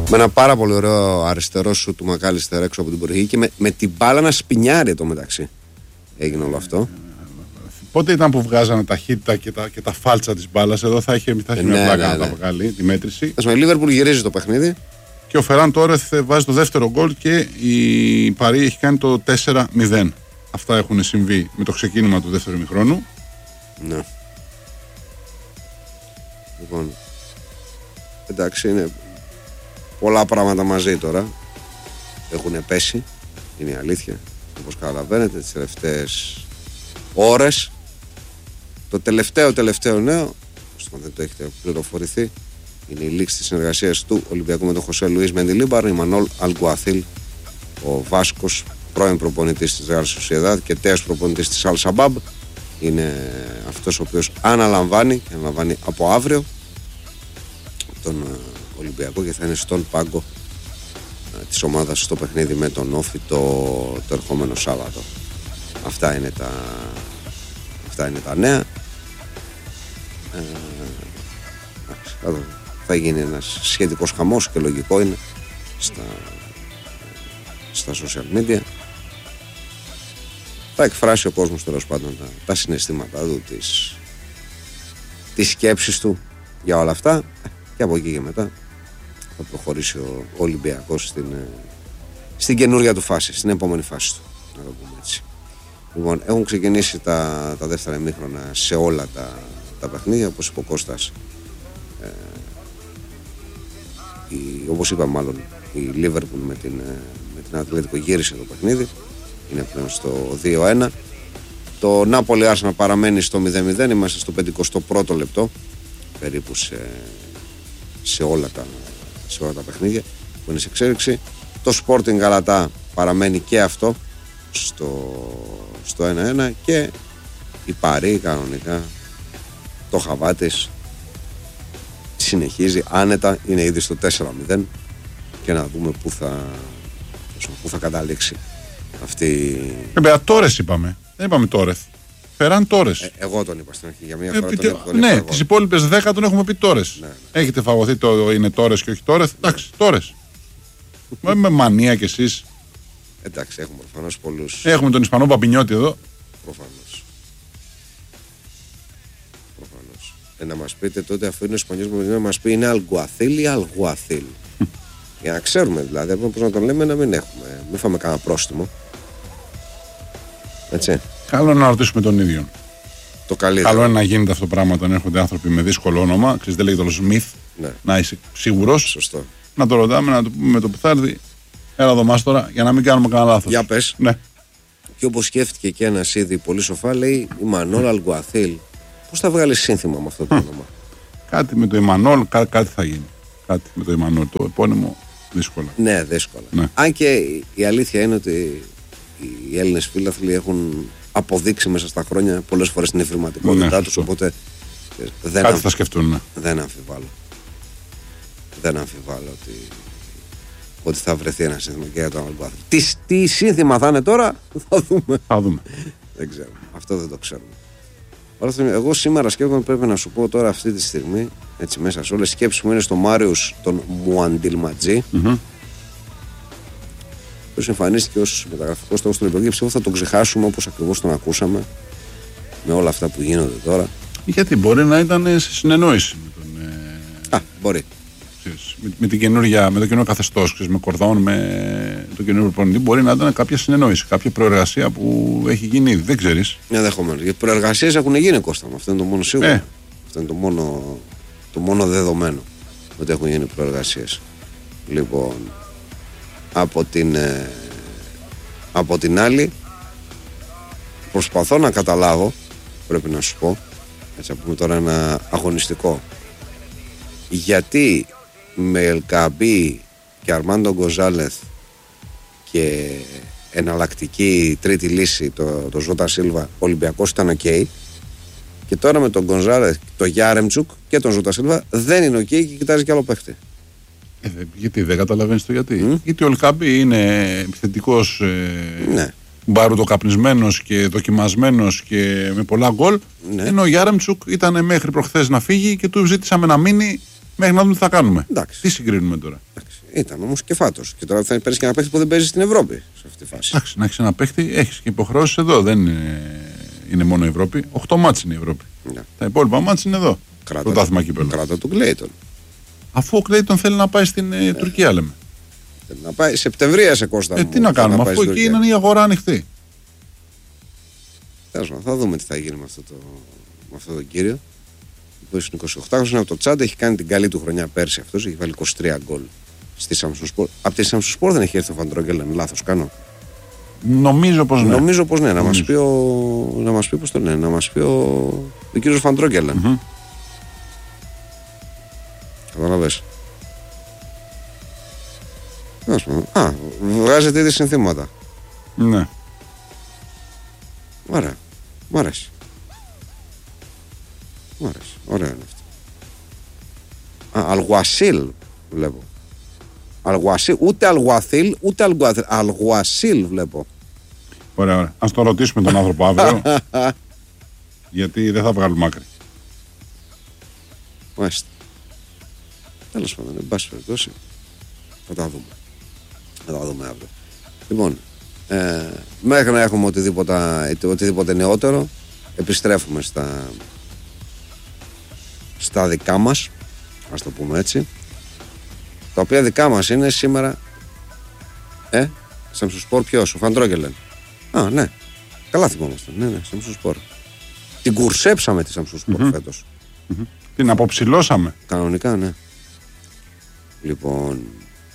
Με ένα πάρα πολύ ωραίο αριστερό σου του Μακάλιστερ έξω από την περιοχή και με την μπάλα να σπινιάρει το μεταξύ. Έγινε όλο αυτό. Πότε ήταν που βγάζανε ταχύτητα και τα φάλτσα της μπάλας? Εδώ θα είχε μια πλάκα να τα βγάλει τη μέτρηση. Η Λίβερπουλ γυρίζει το παιχνίδι. Και ο Φεράν Τόρεθ βάζει το δεύτερο γκολ και η Παρί έχει κάνει το 4-0. Αυτά έχουν συμβεί με το ξεκίνημα του δεύτερου ημιχρόνου. Ναι. Λοιπόν, εντάξει, είναι πολλά πράγματα μαζί τώρα. Έχουν πέσει, είναι η αλήθεια. Όπως καταλαβαίνετε, τις τελευταίες ώρες. Το τελευταίο νέο, όσο δεν το έχετε πληροφορηθεί, είναι η λήξη της συνεργασίας του Ολυμπιακού με τον Χωσέ Λουίς Μεντιλίμπαρ, η Μανόλ Αλγκουαθίλ, ο Βάσκος, πρώην προπονητής της Ρεάλ Σοσιεδάδ και τέος προπονητής της Αλ Σαμπάμπ. Είναι αυτός ο οποίος αναλαμβάνει από αύριο τον Ολυμπιακό και θα είναι στον πάγκο της ομάδας στο παιχνίδι με τον Όφη το ερχόμενο Σάββατο. Αυτά είναι τα νέα. Θα γίνει ένας σχετικός χαμός και λογικό είναι στα social media. Θα εκφράσει ο κόσμος τέλος πάντων τα συναισθήματά του, τις σκέψεις του για όλα αυτά και από εκεί και μετά θα προχωρήσει ο Ολυμπιακός στην καινούργια του φάση, στην επόμενη φάση του, να το πούμε έτσι. Λοιπόν, έχουν ξεκινήσει τα δεύτερα ημίχρονα σε όλα τα παιχνίδια, όπως είπε ο Κώστας. Όπως είπα μάλλον, η Λίβερπουλ με την Ατλέτικο γύρισε το παιχνίδι, είναι πλέον στο 2-1. Το Νάπολι Άρσεναλ παραμένει στο 0-0, είμαστε στο 51ο λεπτό περίπου σε όλα τα παιχνίδια που είναι σε εξέλιξη. Το Sporting Γαλατά παραμένει και αυτό στο 1-1 και η Παρί κανονικά το χαβάτης συνεχίζει άνετα, είναι ήδη στο 4-0 και να δούμε πού θα καταλήξει αυτή. Τόρες είπαμε, δεν είπαμε Τόρεθ. Φεράν Τόρες. Εγώ τον είπα στην αρχή για μια φορά. Ναι, τις υπόλοιπες 10 τον έχουμε πει Τόρες. Ναι. Έχετε φαγωθεί το είναι Τόρες και όχι Τόρεθ. Εντάξει, Τόρες. Με μανία κι εσείς. Εντάξει, έχουμε προφανώς πολλούς. Έχουμε τον Ισπανό Παπινιώτη εδώ. Προφανώς. Να μας πείτε τότε, αφού είναι ο Ισπανιός μου, να μας πει είναι Αλγκουαθίλ ή Αλγουαθίλ. Για να ξέρουμε δηλαδή, πώς να τον λέμε, να μην φάμε κανένα πρόστιμο. Έτσι. Καλό είναι να ρωτήσουμε τον ίδιο. Το καλύτερο. Καλό είναι να γίνεται αυτό το πράγμα όταν έρχονται άνθρωποι με δύσκολο όνομα. Ξέρεις, δεν λέγεται ο Σμιθ. Ναι. Να είσαι σίγουρος. Σωστό. Να το ρωτάμε, να το πούμε με το που θα έρθει. Έλα εδώ μας τώρα, για να μην κάνουμε κανένα λάθος. Για πες. Ναι. Και όπως σκέφτηκε και ένας ήδη πολύ σοφά, λέει η Μανόλ Αλγκουαθίλ. Πώς θα βγάλει σύνθημα με αυτό το όνομα? Κάτι με το Ιμανόλ, κάτι θα γίνει. Κάτι με το Ιμανόλ, το επώνυμο, δύσκολα. Ναι, δύσκολα. Ναι. Αν και η αλήθεια είναι ότι οι Έλληνες φίλαθλοι έχουν αποδείξει μέσα στα χρόνια πολλές φορές την ευρηματικότητά τους, οπότε κάτι θα σκεφτούν. Ναι. Δεν αμφιβάλλω ότι θα βρεθεί ένα σύνθημα και για τον Αλγκουαθίλ. Τι σύνθημα θα είναι τώρα, θα δούμε. Δεν ξέρω. Αυτό δεν το ξέρουμε. Εγώ σήμερα σκέφτομαι, πρέπει να σου πω τώρα αυτή τη στιγμή, έτσι μέσα σε όλες τις σκέψεις μου είναι στο Μάριους τον Μουαντιλματζή, ο οποίος εμφανίστηκε ως μεταγραφικός στόχος του Ολυμπιακού. Πιστεύω θα τον ξεχάσουμε όπως ακριβώς τον ακούσαμε με όλα αυτά που γίνονται τώρα. Γιατί μπορεί να ήταν σε συνεννόηση με τον. Μπορεί. Με το καινούριο καθεστώς, με Κορδόν, με το καινούριο προπονητή, μπορεί να ήταν κάποια συνεννόηση, κάποια προεργασία που έχει γίνει ήδη. Δεν ξέρεις. Ενδεχομένως. Γιατί προεργασίες έχουν γίνει, Κώστα μου. Αυτό είναι το μόνο σίγουρο. Αυτό είναι το μόνο δεδομένο. Ότι έχουν γίνει προεργασίες. Λοιπόν, από την άλλη, προσπαθώ να καταλάβω, πρέπει να σου πω, έτσι να πούμε τώρα ένα αγωνιστικό, γιατί με Ελκαμπή και Αρμάντο Γκοζάλεθ και εναλλακτική τρίτη λύση το Ζώτα Σίλβα, ο Ολυμπιακός ήταν ok, και τώρα με τον Γκοζάλεθ, τον Γιάρεμτσουκ και τον Ζώτα Σίλβα δεν είναι ok και κοιτάζει κι άλλο παίχτη. Γιατί δεν καταλαβαίνεις το γιατί? Γιατί ο Ελκαμπή είναι επιθετικός, ναι, μπαρουτοκαπνισμένος και δοκιμασμένος και με πολλά γκολ, ναι, ενώ ο Γιάρεμτσουκ ήταν μέχρι προχθές να φύγει και του ζήτησαμε να μείνει μέχρι να δούμε τι θα κάνουμε. Εντάξει. Τι συγκρίνουμε τώρα? Εντάξει. Ήταν όμως και φάτος. Και τώρα θα παίρνει και ένα παίχτη που δεν παίζει στην Ευρώπη σε αυτή τη φάση. Εντάξει, να έχει ένα παίχτη, έχει και υποχρεώσεις εδώ. Δεν είναι μόνο η Ευρώπη. 8 μάτς είναι η Ευρώπη. Ναι. Τα υπόλοιπα μάτς είναι εδώ. Το τάθημα κύπελλο. Κράτα του Κλέιτον. Αφού ο Κλέιτον θέλει να πάει στην Τουρκία, λέμε. Θέλει να πάει Σεπτεμβρία σε Κώστα. Τι να κάνουμε, αφού εκεί είναι η αγορά ανοιχτή. Θα δούμε τι θα γίνει με αυτό τον κύριο. Που είναι 28 χρόνια από το Τσάντ, έχει κάνει την καλή του χρονιά πέρσι αυτός, έχει βάλει 23 γκολ στη Samsung Sport. Από τη Samsung Sport δεν έχει έρθει ο Φαντρόγκελεν, λάθος κάνω. Νομίζω πως ναι. Νομίζω πως ναι, να μας πει πώς το λένε, να μας πει ο κύριος Φαντρόγκελεν. Καταλαβες. Βγάζετε ήδη συνθήματα. Ναι. Ωραία, μ' αρέσει. Ωραίο είναι αυτό. Αλγουασίλ βλέπω. Αλγουασίλ, ούτε Αλγουαθίλ, ούτε Αλγουαθίλ. Αλγουασίλ βλέπω. Ωραία. Ας το ρωτήσουμε τον άνθρωπο αύριο. Γιατί δεν θα βγάλουμε άκρη. Μάλιστα. Τέλος πάντων, εν πάση περιπτώσει. Θα τα δούμε αύριο. Λοιπόν, μέχρι να έχουμε οτιδήποτε νεότερο, επιστρέφουμε στα δικά μας, ας το πούμε έτσι, τα οποία δικά μας είναι σήμερα Samsung Sport. Ποιος, ο Φαντρόγκελεν. Ναι, καλά θυμόμαστε. Ναι, Samsung Sport. Την κουρσέψαμε τη Samsung Sport φέτος. Την αποψηλώσαμε. Κανονικά, ναι. Λοιπόν,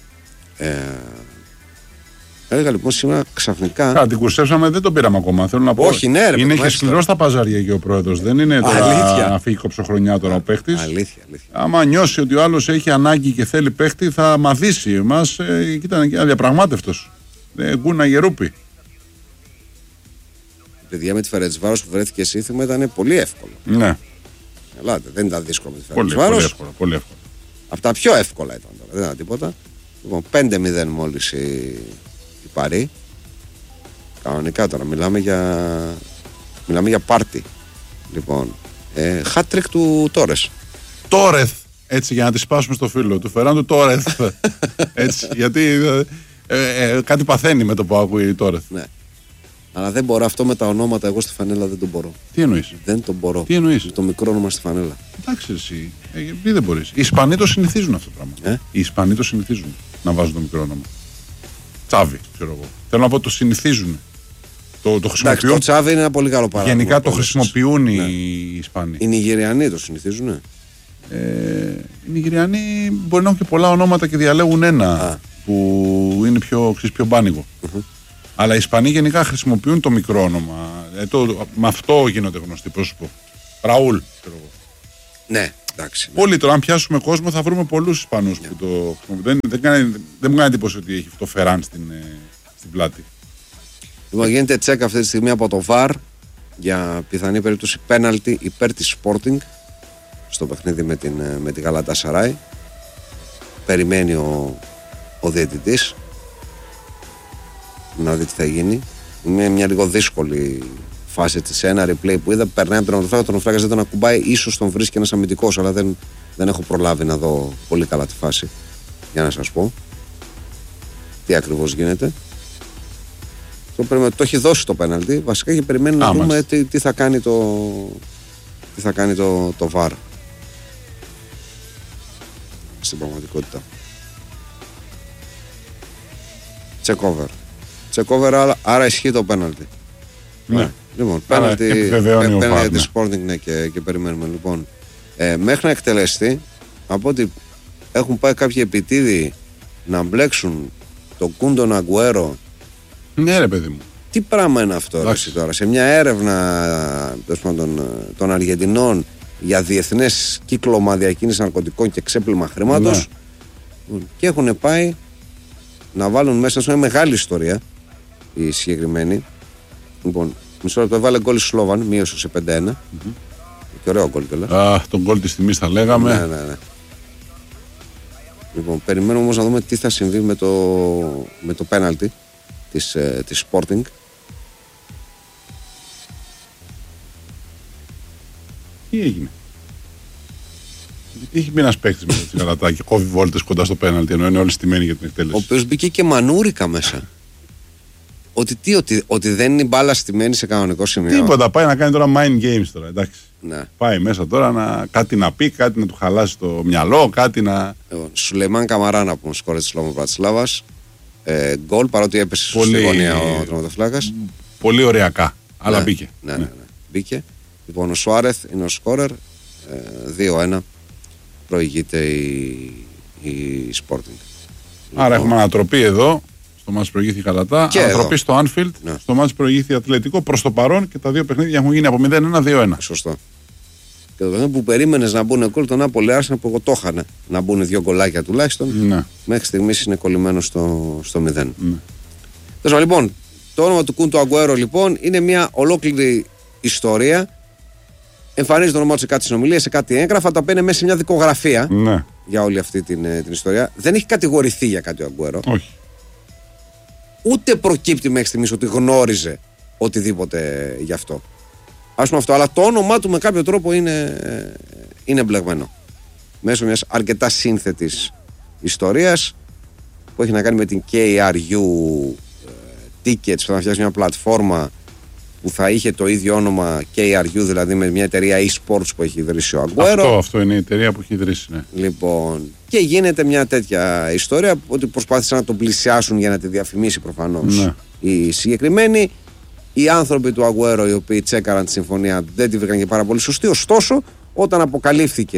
έλεγα λοιπόν σήμερα ξαφνικά. Την κουρσέψαμε, δεν τον πήραμε ακόμα. Θέλω να πω. Όχι, ναι, ρε, είναι και σκληρό στα παζάρια και ο πρόεδρος. Δεν είναι τώρα να φύγει κοψοχρονιά τώρα ο παίχτης. Αλήθεια. Άμα νιώσει ότι ο άλλος έχει ανάγκη και θέλει παίχτη, θα μαθήσει. Εμάς ήταν και αδιαπραγμάτευτος. Γκούνα γερούπι. Παιδιά με τη Φερεντσβάρος που βρέθηκε σύνθημα ήταν πολύ εύκολο. Ναι. Ελάτε, δεν ήταν δύσκολο με τη Φερεντσβάρος. Πολύ εύκολο. Από τα πιο εύκολα ήταν τώρα, δεν ήταν τίποτα. Λοιπόν, 5-0 μόλις η Παρί. Κανονικά τώρα μιλάμε για πάρτι. Λοιπόν, hat-trick του Τόρεθ, έτσι για να τη σπάσουμε στο φίλο του Φεράντου Τόρεθ. Έτσι, γιατί κάτι παθαίνει με το που ακούει Τόρεθ. Ναι. Αλλά δεν μπορώ αυτό με τα ονόματα, εγώ στη φανέλα δεν τον μπορώ. Τι εννοείς? Δεν τον μπορώ. Τι εννοείς? Το μικρό όνομα στη φανέλα. Εντάξει εσύ, γιατί δεν μπορείς. Οι Ισπανοί το συνηθίζουν αυτό το πράγμα. Οι Ισπανοί το συνηθίζουν να βάζουν το μικρό όνομα. Τσάβι, ξέρω εγώ. Θέλω να πω το συνηθίζουν. Το χρησιμοποιούν. Εντάξει, το Τσάβι είναι ένα πολύ καλό παράδειγμα. Γενικά το χρησιμοποιούν οι Ισπανοί. Οι Νιγηριανοί το συνηθίζουν. Οι Νιγηριανοί μπορεί να έχουν και πολλά ονόματα και διαλέγουν ένα που είναι πιο μπάνικο. Αλλά οι Ισπανοί γενικά χρησιμοποιούν το μικρό όνομα. Με αυτό γίνονται γνωστοί. Πώς σου πω. Ραούλ, ξέρω εγώ. Ναι, εντάξει. Ναι. Πολύ τώρα, αν πιάσουμε κόσμο, θα βρούμε πολλούς Ισπανούς που το χρησιμοποιούν. Δεν μου κάνει εντύπωση ότι έχει το Φεράν στην πλάτη. Λοιπόν, γίνεται τσεκ αυτή τη στιγμή από το VAR για πιθανή περίπτωση πέναλτι υπέρ της Sporting στο παιχνίδι με τη Γαλατασαράι. Περιμένει ο διαιτητής να δει τι θα γίνει. Είναι μια λίγο δύσκολη φάση σε ένα replay που είδα. Περνάει από τον οφράγκα, τον οφράγκα δεν τον ακουμπάει. Ίσως τον βρίσκει ένας αμυντικός, αλλά δεν έχω προλάβει να δω πολύ καλά τη φάση. Για να σας πω τι ακριβώς γίνεται. Το έχει δώσει το πέναλτι. Βασικά και περιμένει να δούμε τι θα κάνει το VAR στην πραγματικότητα. Τσεκόβερ, άρα ισχύει το πέναλτι. Ναι. Λοιπόν, πέναλτι της Sporting, ναι, και περιμένουμε. Λοιπόν, μέχρι να εκτελεστεί, από ότι έχουν πάει κάποιοι επιτίδιοι να μπλέξουν το Κούντον Αγκουέρο. Ναι, ρε παιδί μου. Τι πράγμα είναι αυτό τώρα? Σε μια έρευνα των Αργεντινών για διεθνές κύκλωμα διακίνησης ναρκωτικών και ξέπλυμα χρήματος, και έχουν πάει να βάλουν μέσα σε μια μεγάλη ιστορία η συγκεκριμένη. Λοιπόν, μισό λεπτό, έβαλε γκολ στη Σλόβαν, μείωσε σε 5-1. Και ωραίο γκολ κιόλας. Τον γκολ της τιμής θα λέγαμε. Ναι. Λοιπόν, περιμένουμε όμως να δούμε τι θα συμβεί με το πέναλτι της Sporting. Τι έγινε? Έχει μπει ένας παίκτης με την Γαλατά και κόβει βόλτες κοντά στο πέναλτι, ενώ είναι όλοι στημένοι για την εκτέλεση. Ο οποίος μπήκε και μανούρικα μέσα. Ότι δεν είναι η μπάλα στημένη σε κανονικό σημείο. Τίποτα, πάει να κάνει τώρα mind games τώρα, εντάξει. Ναι. Πάει μέσα τώρα κάτι να πει, κάτι να του χαλάσει το μυαλό, κάτι να. Σουλεϊμάν Καμαρά να πούμε, σκόρε τη Λόμο Πρατισλάβας. Γκολ, παρότι έπεσε στη γωνία ο τερματοφύλακας. Πολύ ωριακά, αλλά ναι, μπήκε. Ναι. Μπήκε. Λοιπόν, ο Σουάρεθ είναι ο σκόρερ. 2-1 προηγείται η Sporting. Άρα έχουμε ανατροπή εδώ. Στο μάτς προηγήθη η Γαλατά. Ανατροπή στο Anfield. Ναι. Στο μάτς προηγήθη η Ατλετικό. Προς το παρόν και τα δύο παιχνίδια έχουν γίνει από 0-1-2-1. Σωστό. Και το παιχνίδι που περίμενες να μπουν γκολ, τον Νάπολη Άρσεναλ που εγώ το είχα να μπουν 2 γκολάκια τουλάχιστον. Ναι. Μέχρι στιγμής είναι κολλημένο στο 0. Ναι. Λοιπόν, το όνομα του Κούντο Αγκουέρο λοιπόν είναι μια ολόκληρη ιστορία. Εμφανίζει το όνομά του σε κάτι συνομιλίες, σε κάτι έγγραφα, τα οποία είναι μέσα σε μια δικογραφία για όλη αυτή την ιστορία. Δεν έχει κατηγορηθεί για κάτι ο Αγκουέρο. Όχι. Ούτε προκύπτει μέχρι στιγμής ότι γνώριζε οτιδήποτε γι' αυτό. Ας πούμε αυτό, αλλά το όνομά του με κάποιο τρόπο είναι μπλεγμένο. Μέσω μιας αρκετά σύνθετης ιστορίας που έχει να κάνει με την KRU Tickets, που θα φτιάξει μια πλατφόρμα που θα είχε το ίδιο όνομα KRU, δηλαδή με μια εταιρεία e-sports που έχει ιδρύσει ο Αγκουέρο. Αυτό είναι η εταιρεία που έχει ιδρύσει, ναι. Λοιπόν, και γίνεται μια τέτοια ιστορία ότι προσπάθησαν να τον πλησιάσουν για να τη διαφημίσει προφανώς. Ναι. Οι συγκεκριμένοι, οι άνθρωποι του Αγκουέρο, οι οποίοι τσέκαραν τη συμφωνία, δεν τη βρήκαν και πάρα πολύ σωστή. Ωστόσο, όταν αποκαλύφθηκε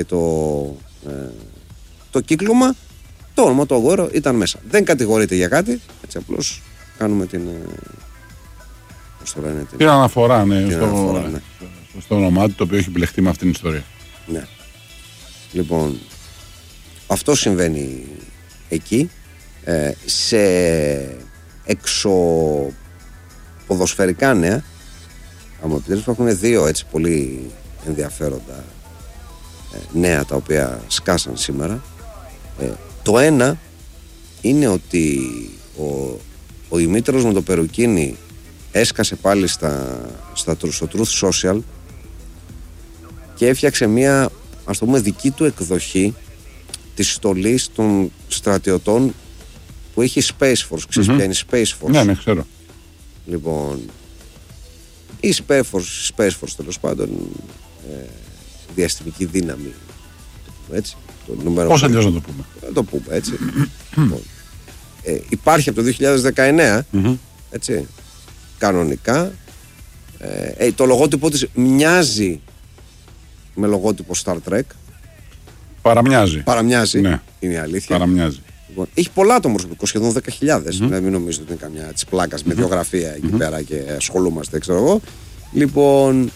το κύκλωμα, το όνομα του Αγκουέρο ήταν μέσα. Δεν κατηγορείται για κάτι, έτσι απλώς κάνουμε την. Την αναφορά, ναι, στο όνομά του, το οποίο έχει μπλεχτεί με αυτήν την ιστορία. Ναι. Λοιπόν, αυτό συμβαίνει εκεί. Σε εξωποδοσφαιρικά νέα, αν μου επιτρέψετε, υπάρχουν δύο έτσι πολύ ενδιαφέροντα νέα τα οποία σκάσαν σήμερα. Το ένα είναι ότι ο Δημήτρος με το Περουκίνι έσκασε πάλι στο Truth Social και έφτιαξε μια, ας το πούμε, δική του εκδοχή της στολής των στρατιωτών που έχει Space Force. Ξέρεις ποια είναι η Space Force? Ναι, ξέρω. Λοιπόν, η Space Force τέλος πάντων, διαστημική δύναμη, έτσι. Πώς αλλιώς να το πούμε? Να το πούμε έτσι. Λοιπόν, υπάρχει από το 2019, έτσι, κανονικά. Το λογότυπο της μοιάζει με λογότυπο Star Trek. Παραμοιάζει, ναι. Είναι η αλήθεια. Παραμοιάζει. Λοιπόν, έχει πολλά το προσωπικό, σχεδόν 10.000. Δηλαδή μην νομίζετε ότι είναι καμιά της πλάκας με βιογραφία εκεί πέρα και ασχολούμαστε, ξέρω εγώ. Λοιπόν,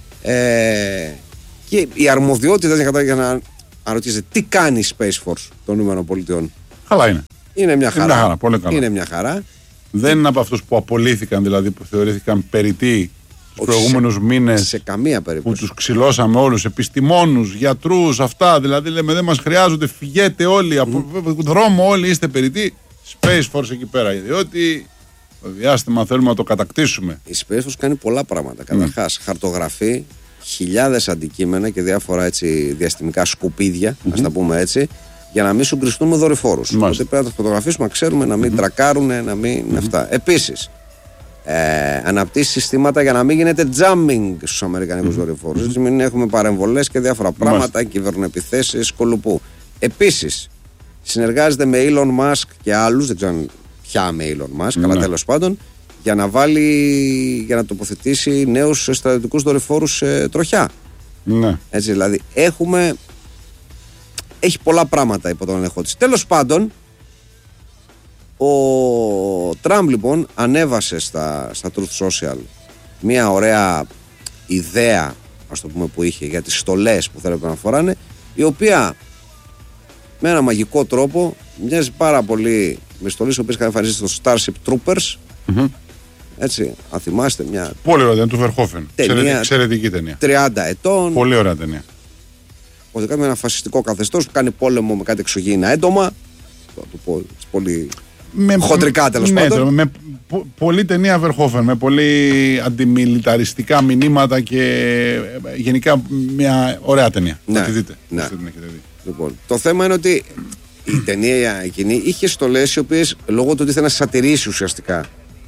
και η αρμοδιότητα για να ρωτήσετε τι κάνει η Space Force των ΗΠΑ. Καλά είναι. Είναι μια χαρά. Πολύ καλά. Είναι μια χαρά. Δεν είναι από αυτούς που απολύθηκαν, δηλαδή που θεωρήθηκαν περιττοί τους προηγούμενους μήνες. Σε καμία περίπτωση. Που τους ξυλώσαμε όλους, επιστημόνους, γιατρούς, αυτά. Δηλαδή λέμε δεν μας χρειάζονται, φυγέτε όλοι, από δρόμο όλοι είστε περιττοί. Space Force εκεί πέρα. Διότι το διάστημα θέλουμε να το κατακτήσουμε. Η Space Force κάνει πολλά πράγματα. Καταρχάς, χαρτογραφεί χιλιάδες αντικείμενα και διάφορα έτσι διαστημικά σκουπίδια, ας τα πούμε έτσι, για να μην συγκριστούν με δορυφόρους. Οπότε πρέπει να τα φωτογραφίσουμε, να ξέρουμε, να μην τρακάρουν, να μην αυτά. Επίσης, αναπτύσσει συστήματα για να μην γίνεται jamming στους αμερικανικούς δορυφόρους. Έτσι, μην έχουμε παρεμβολές και διάφορα πράγματα, κυβερνοεπιθέσεις, κολουπού. Επίσης, συνεργάζεται με Elon Musk και άλλους, δεν ξέρω πια με Elon Musk, αλλά τέλος πάντων, για να τοποθετήσει νέους στρατιωτικούς δορυφόρους τροχιά. Ναι. Έτσι, δηλαδή, έχει πολλά πράγματα υπό τον έλεγχο της. Τέλος πάντων, ο Τραμπ λοιπόν ανέβασε στα Truth Social μια ωραία ιδέα, ας το πούμε, που είχε για τις στολές που θέλουν να φοράνε, η οποία με ένα μαγικό τρόπο μοιάζει πάρα πολύ με στολές οι οποίες είχαν εμφανιστεί στο Starship Troopers. Έτσι, αν θυμάστε, μια πολύ ωραία του Verhoeven. Εξαιρετική ταινία. 30 ετών. Πολύ ωραία ταινία. Ότι με ένα φασιστικό καθεστώς που κάνει πόλεμο με κάτι εξωγήινα έντομα. Το πω πολύ χοντρικά τέλος πάντων. Με πολλή ταινία Verhoeven, με πολύ αντιμιλιταριστικά μηνύματα και γενικά μια ωραία ταινία. Ναι, θα τη δείτε. Ναι. Λοιπόν, το θέμα είναι ότι η ταινία εκείνη είχε στολές οι οποίες λόγω του ότι ήθελε να σατηρήσει ουσιαστικά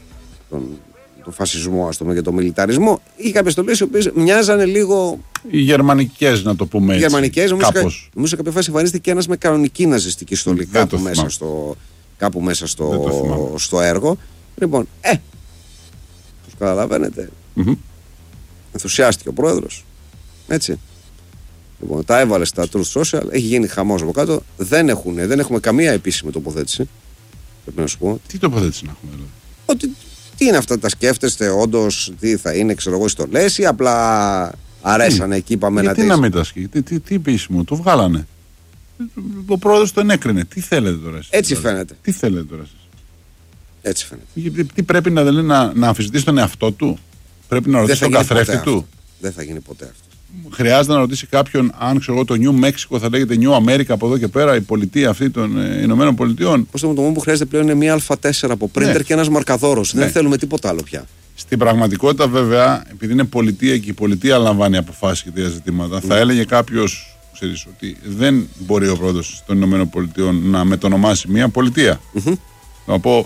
τον φασισμό, ας πούμε, και τον μιλιταρισμό, είχε κάποιες στολές οι οποίες μοιάζανε λίγο. Οι γερμανικές, να το πούμε έτσι. Γερμανικές, νομίζω σε κάποια φάση εμφανίστηκε και ένας με κανονική ναζιστική στολή κάπου μέσα στο έργο. Λοιπόν, τους καταλαβαίνετε. Ενθουσιάστηκε ο πρόεδρος. Έτσι. Λοιπόν, τα έβαλε στα Truth Social, έχει γίνει χαμός από κάτω. Δεν έχουμε καμία επίσημη τοποθέτηση. Πρέπει να σου πω. Τι τοποθέτηση να έχουμε, δηλαδή? Ότι τι είναι αυτά, τα σκέφτεστε όντως, τι θα είναι, ξέρω εγώ, στολές ή απλά αρέσανε εκεί, είπαμε να. Τι να μην τα σκέφτε, τι επίσημο, το βγάλανε. Ο πρόεδρος τον έκρινε. Τι θέλετε τώρα εσείς? Έτσι φαίνεται. Τι θέλετε τώρα εσείς? Έτσι φαίνεται. Τι πρέπει να αμφισβητήσει τον εαυτό του? Πρέπει να ρωτήσει τον καθρέφτη του? Δεν θα γίνει ποτέ αυτό. Χρειάζεται να ρωτήσει κάποιον αν, ξέρω εγώ, το Νιου Μέξικο θα λέγεται Νιου Αμέρικα από εδώ και πέρα, η πολιτεία αυτή των Ηνωμένων Πολιτειών. Πώς το μόνο που χρειάζεται πλέον είναι μία Α4 από printer και ένας μαρκαδόρος. Δεν θέλουμε τίποτα άλλο πια. Στην πραγματικότητα, βέβαια, επειδή είναι πολιτεία και η πολιτεία λαμβάνει αποφάσεις για τέτοια ζητήματα, θα έλεγε κάποιος, ξέρεις, ότι δεν μπορεί ο πρόεδρος των Ηνωμένων Πολιτειών να μετονομάσει μία πολιτεία. Να πω,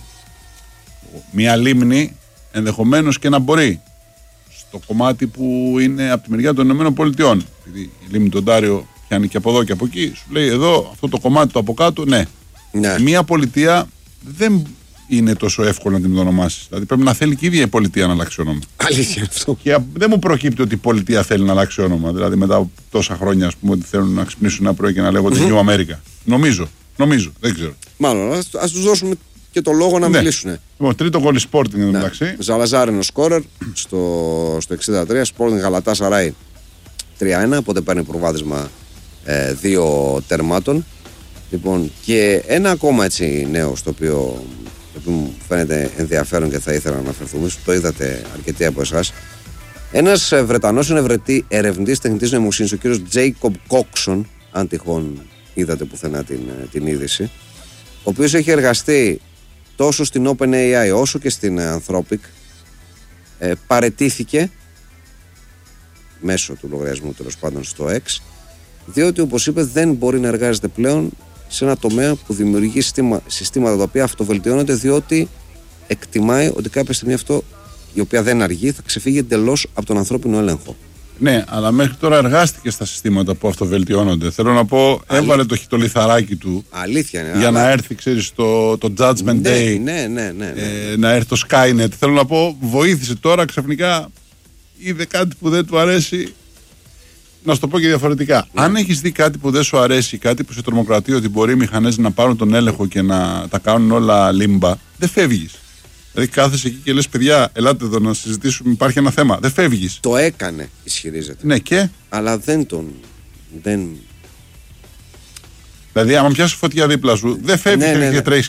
μία λίμνη ενδεχομένως και να μπορεί. Το κομμάτι που είναι από τη μεριά των Ηνωμένων Πολιτειών. Επειδή η λίμνη του Οντάριο πιάνει και από εδώ και από εκεί, σου λέει εδώ, αυτό το κομμάτι το από κάτω, ναι. Μία πολιτεία δεν είναι τόσο εύκολο να την ονομάσει. Δηλαδή πρέπει να θέλει και η ίδια η πολιτεία να αλλάξει όνομα. Αλήθεια αυτό. Και δεν μου προκύπτει ότι η πολιτεία θέλει να αλλάξει όνομα. Δηλαδή μετά από τόσα χρόνια, ας πούμε, ότι θέλουν να ξυπνήσουν ένα πρωί και να λέγονται New America. Νομίζω, δεν ξέρω. Μάλλον, ας τους δώσουμε και το λόγο να μιλήσουν. Λοιπόν, τρίτο γκολ Sporting εδώ μεταξύ. Ζαλαζάρινο σκόρερ στο 63, Sporting Γαλατάσαράι 3-1, οπότε παίρνει προβάδισμα 2 τερμάτων. Λοιπόν, και ένα ακόμα έτσι νέο στο οποίο μου φαίνεται ενδιαφέρον και θα ήθελα να αναφερθούμε, το είδατε αρκετοί από εσάς. Ένας Βρετανός ερευνητής τεχνητής νοημοσύνης, ο κύριος Jacob Coxon, αν τυχόν είδατε πουθενά την είδηση, ο οποίος έχει εργαστεί τόσο στην OpenAI όσο και στην Anthropic, παραιτήθηκε μέσω του λογαριασμού τέλος πάντων στο X, διότι όπως είπε δεν μπορεί να εργάζεται πλέον σε ένα τομέα που δημιουργεί συστήματα τα οποία αυτοβελτιώνονται, διότι εκτιμάει ότι κάποια στιγμή αυτό, η οποία δεν αργεί, θα ξεφύγει εντελώς από τον ανθρώπινο έλεγχο. Ναι, αλλά μέχρι τώρα εργάστηκε στα συστήματα που αυτοβελτιώνονται. Θέλω να πω, έβαλε το λιθαράκι του. Αλήθεια είναι. Για να έρθει, ξέρεις, το Judgment Day. Ναι. Να έρθει το Skynet. Θέλω να πω, βοήθησε τώρα ξαφνικά. Είδε κάτι που δεν του αρέσει. Να σου το πω και διαφορετικά. Αν έχεις δει κάτι που δεν σου αρέσει, κάτι που σε τρομοκρατεί, ότι μπορεί οι μηχανές να πάρουν τον έλεγχο και να τα κάνουν όλα λίμπα, δεν φεύγεις. Δηλαδή κάθεσαι εκεί και λες, παιδιά, ελάτε εδώ να συζητήσουμε, υπάρχει ένα θέμα. Δεν φεύγεις. Το έκανε, ισχυρίζεται. Ναι, και. Αλλά δεν. Δηλαδή, άμα πιάσει φωτιά δίπλα σου, δεν φεύγεις και τρέχεις